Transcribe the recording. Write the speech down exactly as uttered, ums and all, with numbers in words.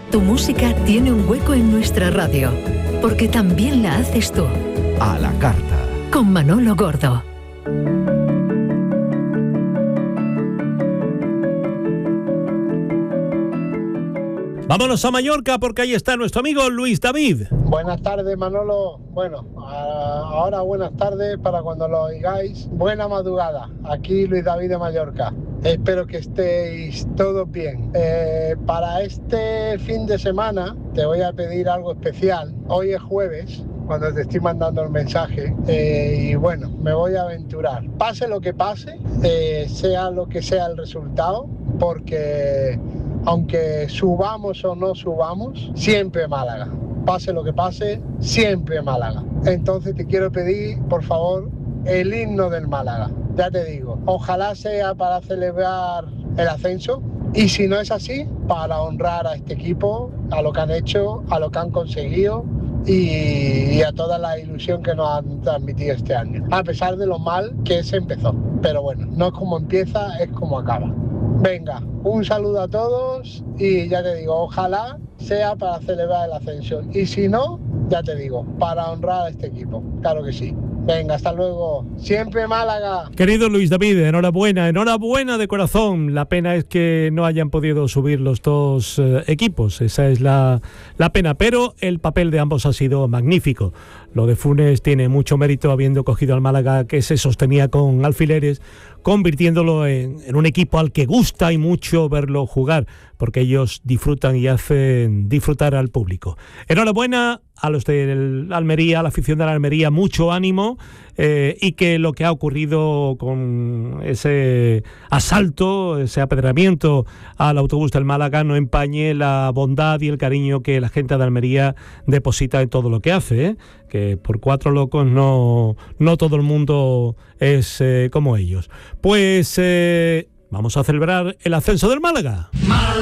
Tu música tiene un hueco en nuestra radio, porque también la haces tú. A la carta. Con Manolo Gordo. Vámonos a Mallorca porque ahí está nuestro amigo Luis David. Buenas tardes, Manolo. Bueno, ahora buenas tardes para cuando lo oigáis. Buena madrugada. Aquí Luis David de Mallorca. Espero que estéis todos bien. Eh, para este fin de semana te voy a pedir algo especial. Hoy es jueves, cuando te estoy mandando el mensaje, eh, y bueno, me voy a aventurar. Pase lo que pase, eh, sea lo que sea el resultado, porque aunque subamos o no subamos, siempre Málaga. Pase lo que pase, siempre Málaga. Entonces te quiero pedir, por favor, el himno del Málaga. Ya te digo, ojalá sea para celebrar el ascenso, y si no es así, para honrar a este equipo, a lo que han hecho, a lo que han conseguido y, y a toda la ilusión que nos han transmitido este año, a pesar de lo mal que se empezó. Pero bueno, no es como empieza, es como acaba. Venga, un saludo a todos y ya te digo, ojalá sea para celebrar el ascenso, y si no, ya te digo, para honrar a este equipo, claro que sí. Venga, hasta luego. Siempre Málaga. Querido Luis David, enhorabuena, enhorabuena de corazón. La pena es que no hayan podido subir los dos eh, equipos. Esa es la, la pena. Pero el papel de ambos ha sido magnífico. Lo de Funes tiene mucho mérito, habiendo cogido al Málaga, que se sostenía con alfileres, convirtiéndolo en, en un equipo al que gusta y mucho verlo jugar, porque ellos disfrutan y hacen disfrutar al público. Enhorabuena a los de Almería, a la afición de la Almería, mucho ánimo, eh, y que lo que ha ocurrido con ese asalto, ese apedreamiento al autobús del Málaga no empañe la bondad y el cariño que la gente de Almería deposita en todo lo que hace, ¿eh? Que por cuatro locos no, no todo el mundo es eh, como ellos. Pues eh, vamos a celebrar el ascenso del Málaga.